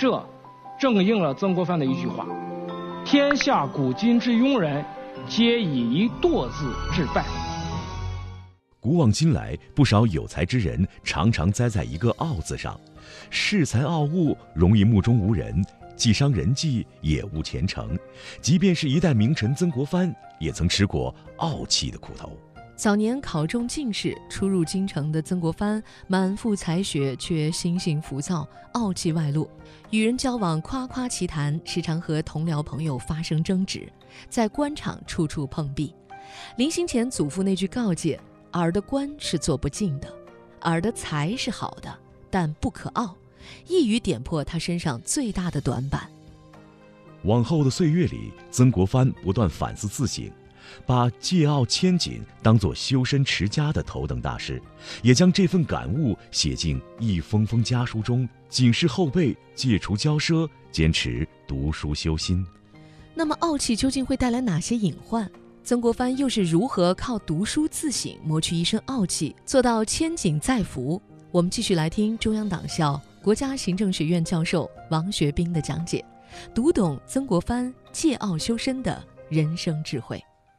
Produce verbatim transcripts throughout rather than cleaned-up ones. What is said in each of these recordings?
这正应了曾国藩的一句话：天下古今之庸人，皆以一惰字致败。 古往今来，不少有才之人常常栽在一个傲字上，恃才傲物，容易目中无人，既伤人际，也误前程。即便是一代名臣曾国藩，也曾吃过傲气的苦头。 早年考中进士，初入京城的曾国藩满腹才学，却心性浮躁，傲气外露，与人交往夸夸其谈，时常和同僚朋友发生争执，在官场处处碰壁。临行前，祖父那句告诫：尔的官是做不尽的，尔的才是好的，但不可傲，一语点破他身上最大的短板。 往后的岁月里，曾国藩不断反思自省，把戒傲谦谨当作修身持家的头等大事，也将这份感悟写进一封封家书中，警示后辈戒除骄奢，坚持读书修心。 那么傲气究竟会带来哪些隐患？曾国藩又是如何靠读书自省磨去一身傲气，做到谦谨在福？我们继续来听中央党校国家行政学院教授王学兵的讲解，读懂曾国藩戒傲修身的人生智慧。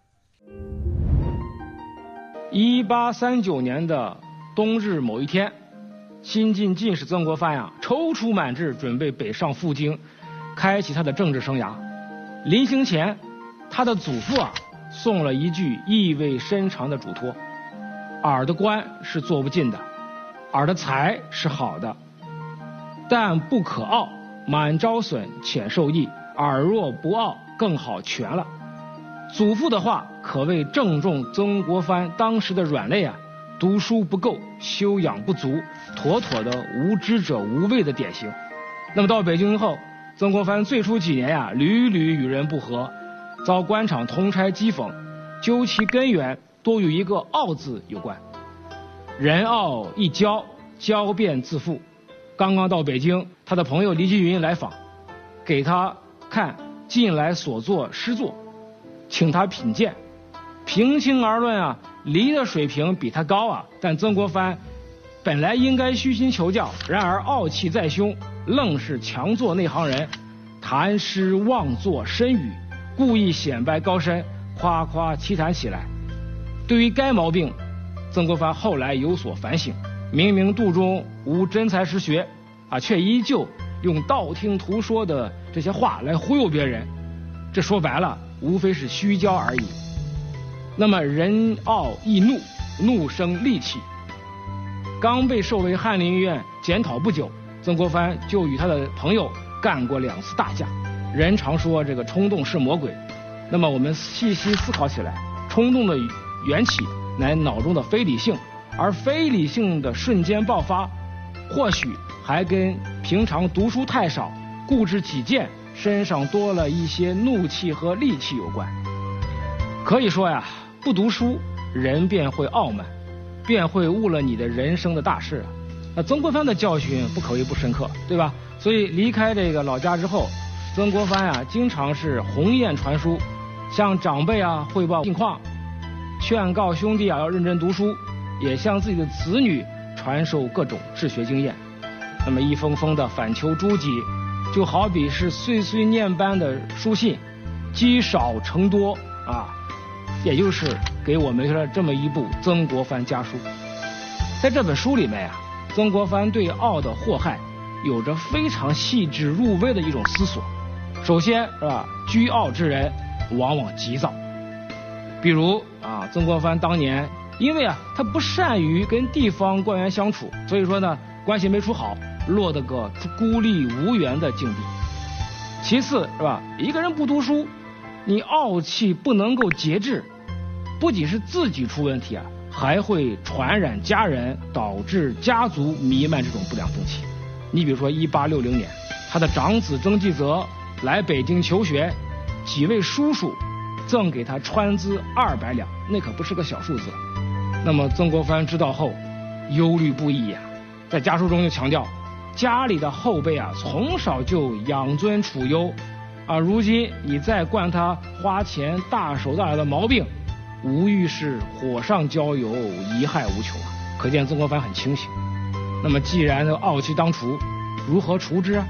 一八三九年的冬日某一天，新进进士曾国藩呀、啊，踌躇满志，准备北上赴京，开启他的政治生涯。临行前，他的祖父啊送了一句意味深长的嘱托：尔的官是做不尽的，尔的才是好的，但不可傲，满招损，浅受益。尔若不傲，更好全了。祖父的话可谓正中曾国藩当时的软肋啊，读书不够，修养不足，妥妥的无知者无畏的典型。那么到北京后，曾国藩最初几年呀、啊，屡屡与人不和，遭官场同差讥讽，究其根源，多与一个傲字有关。人傲一骄，骄便自负。刚刚到北京，他的朋友黎积云来访，给他看近来所作诗作，请他品鉴。平心而论啊，黎的水平比他高啊，但曾国藩本来应该虚心求教，然而傲气在胸，愣是强做内行人，谈诗妄作深语，故意显摆高深，夸夸其谈起来。对于该毛病，曾国藩后来有所反省，明明肚中无真才实学啊，却依旧用道听途说的这些话来忽悠别人，这说白了无非是虚骄而已。那么人傲易怒，怒生戾气。刚被授为翰林院检讨不久，曾国藩就与他的朋友干过两次大架。人常说这个冲动是魔鬼，那么我们细细思考起来，冲动的缘起乃脑中的非理性，而非理性的瞬间爆发，或许还跟平常读书太少，固执己见，身上多了一些怒气和戾气有关。可以说呀，不读书，人便会傲慢，便会误了你的人生的大事啊。那曾国藩的教训不可谓不深刻，对吧？所以离开这个老家之后，曾国藩啊，经常是鸿雁传书，向长辈啊汇报近况，劝告兄弟啊要认真读书，也向自己的子女传授各种治学经验。那么一封封的反求诸己，就好比是碎碎念般的书信，积少成多啊，也就是给我们了这么一部《曾国藩家书》。在这本书里面啊，曾国藩对傲的祸害有着非常细致入微的一种思索。首先是吧，居傲之人往往急躁。比如啊，曾国藩当年因为啊他不善于跟地方官员相处，所以说呢关系没处好，落得个孤立无援的境地。其次是吧，一个人不读书，你傲气不能够节制，不仅是自己出问题啊，还会传染家人，导致家族弥漫这种不良风气。你比如说一八六零年，他的长子曾纪泽来北京求学，几位叔叔赠给他川资二百两，那可不是个小数字。那么曾国藩知道后忧虑不已呀、啊，在家书中就强调，家里的后辈啊从小就养尊处优啊，如今你再惯他花钱大手大脚的毛病，无疑是火上浇油，贻害无穷啊！可见曾国藩很清醒。那么既然傲气当除，如何除之啊？